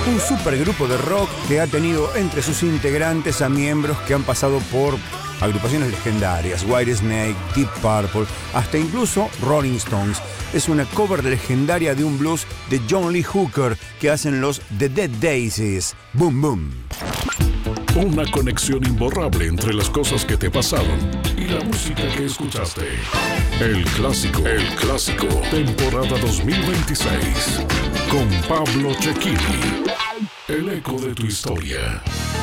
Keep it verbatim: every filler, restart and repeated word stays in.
un supergrupo de rock que ha tenido entre sus integrantes a miembros que han pasado por agrupaciones legendarias, Whitesnake, Deep Purple, hasta incluso Rolling Stones. Es una cover legendaria de un blues de John Lee Hooker que hacen los The Dead Daisies. Boom, boom. Una conexión imborrable entre las cosas que te pasaron y la música que escuchaste. El clásico, el clásico, temporada dos mil veintiséis, con Pablo Cecchini. El eco de tu historia.